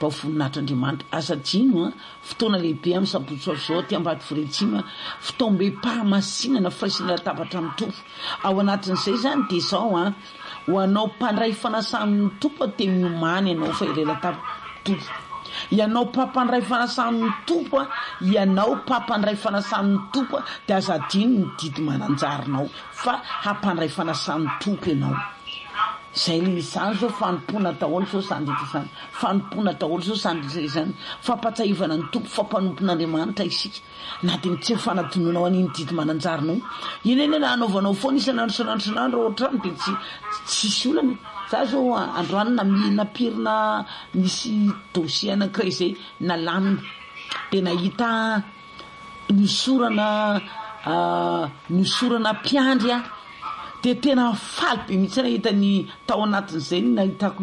voninahitran'Andriamanitra azajino fotoana lehibe amin'ny sabotsy zao ty ambady foretsima fotoam-be-pahamasinana firaisana latabatra mitofo ao anatin'izay zany de zao ho anao mpandray fanasan'ny tompo te miomany ianao fa ire latabatra ianao pampandray fanasan'ny tompo ianao pampandray fanasan'ny tompo de azadino ny didy mananjarinao fa hampandray fanasan'ny tompo ianao zay le izany zao fanompona daholo zao sandritra izany fanompona daholo zao sandritra izany fampatsahivana ny tompo fampanopin'Andriamanitra isika na de tsy fanadinonao an'iny didy mananjarinao iny eny anaovanao foana isanandro sanandro ohatrany de tsisy olana za zao androany napirina misy dossier anankiray zay nalamina de nahita nisorana mpiandry de tena faly be mihitsy nahita ny tao anatin'izay nahitako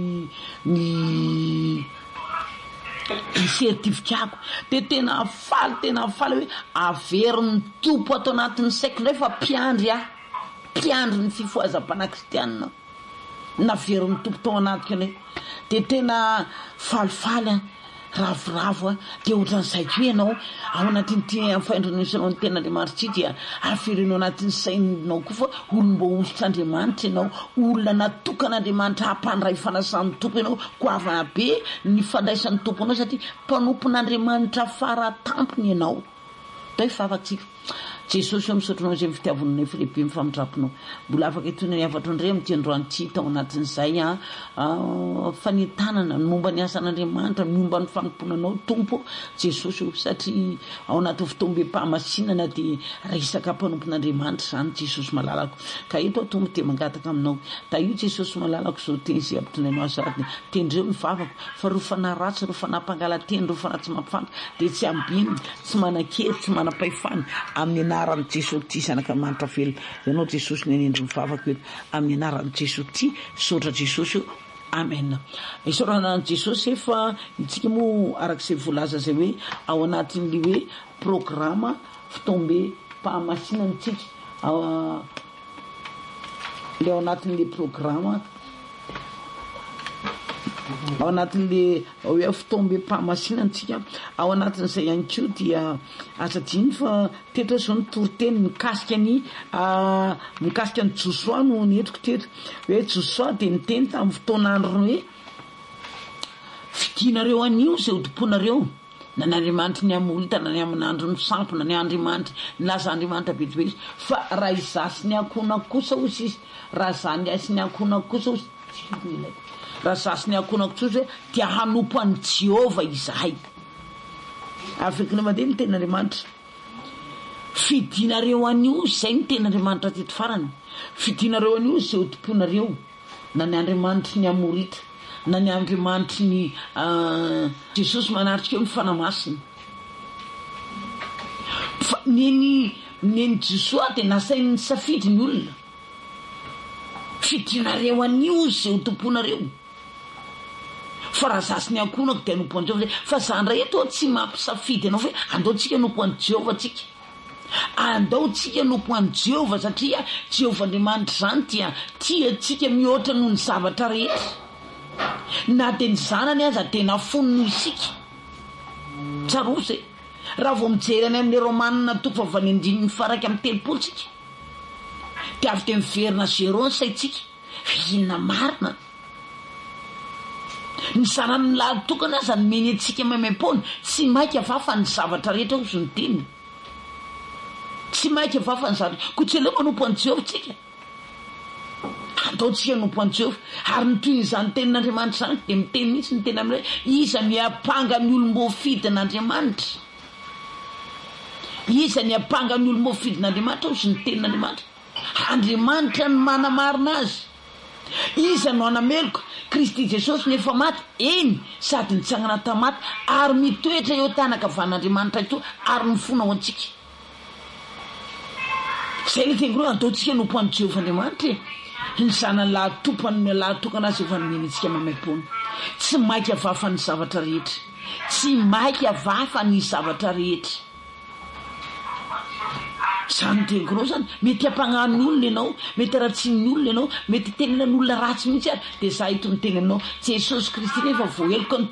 ny sertifikako de tena faly hoe averin'ny tompo ato anatin'ny saiko ndray fa mpiandry ny fifohazam-pana kristianina naverin'ny tompo tao anatiko anay de tena falifaly ravoravo de ohatran'izay koa ianao ao anatin'ity faindron'isanao ny ten'Andriamanitra ty dia aferenao anatin'ny sainao koa fa olombo ositr'Andriamanitra ianao olona natokan'Andriamanitra hampandray fanasan'ny tompo ianao goavana be ny fandraisan'ny tompo anao satria mpanompon'Andriamanitra faratampony ianao da favatsika Jesosy io misotronao zay fitiavonanay filehibe mifamitrapinao mbola afaka itony ny avatro ndray amin'ny androanty tao anatin'izay fanentanana momba ny asan'Andriamanitra momba ny fanomponanao tompo Jesosy satria ao anaty fotoam-be-pahamasinana de resaka mpanompon'Andriamanitra zany Jesosy malalako ka ito tompo te mangataka aminao da io Jesosy malalako zao teny zay ampitonanao azarany tendreo ny vavako fa ro fanaratsy ro fanampangalateny ro fanatsy mampifantatra de tsy ambiny tsy manan-kery tsy manam-pahefana amin'ny anaran'i Jesosy ty zanak'Andriamanitra velona ianao Jesosy ny anendry mivavaka eto amin'ny anaran'i Jesosy ty sotra Jesosy io amen isorana Jesosy efa itsika moa arak'izay voalaza zay hoe ao anatin'le hoe programma fotoam-be-pahamasinantsika le ao anatin'le programma ao anatin'le hoe fotoam-be-pahamasinantsika ao anatin'izay ihany koa dia azadiny fa tetra zao ny toriteny mikasika ny Josoa no netiko tetra hoe Josoa de niteny tamin'ny fotoan'andro hoe fidinareo anio zay hotomponareo na ny Andriamanitra ny amolita na ny amin'ny andro ny sampona ny Andriamanitra nilaza Andriamanitra bedibe izy fa raha izasy ny ankona kosa ozy izy raha zany asy ny ankona kosa ozy raha zasy ny akonako tsotra hoe dia hanompo an'i Jehova izahay afrika ny mandeha ny ten'Andriamanitra fidinareo anio zay ny ten'Andriamanitra teto farany fidinareo anio zay hotomponareo na ny Andriamanitra ny amorita na ny Andriamanitra ny Jesosy manatrika eo ny fanamasina fa neny Josoa de nasainy safidy ny olona fidinareo anio zay hotomponareo fa raha zasy ny ankonako de anompo an'i Jehova fa zandray eto tsy mampisafidy anao hoe andao tsika anompo an'i Jehova tsika andao tsika anompo an'i Jehova satria Jehova Andriamanitra zany dia tia tsika mihoatra noho ny zavatra rehetra na de ny zanany aza de nafonony isika tsarosy raha vao mijery any amin'ny Romanina toko fa 9:30 tsika de avy de miverina 0 ny saitsika inona marina ny zanany lalotokana aza ny meny antsika maimaimpona tsy mainka avafa ny zavatra rehetra ozy ny teny tsy mainka avafa ny zavatra ko tsy aleo manompo an'i Jehova tsika ataotsika anompo an'i Jehova ary ny toy izany tenin'Andriamanitra zany de miteny mihitsy ny teny amin'ilay iza miapanga ny olombo fidin'Andriamanitra iza ny apanga ny olombo fidin'Andriamanitra ozy ny tenin'Andriamanitra Andriamanitra ny manamarina azy iza no anameloko Kristy Jesosy nefa maty eny sady nitsangana tamaty ary mitoetra eo tanakavan'Andriamanitra ito ary mifona ao antsika zay le tengro ataotsika anompo an'i Jehova Andriamanitra ny zanany lahatokana azy efa nomeny antsika maimaim-pona tsy mainka avafa ny zavatra rehetra tsy mainka avafa ny zavatra rehetra zany tengonao zany mety ampagnano olona ianao mety ratsiny olona ianao mety tenenan'olona ratsy mihitsy ary de za ito ny tegnanao Jesosy Kristy nefa voaheloko ny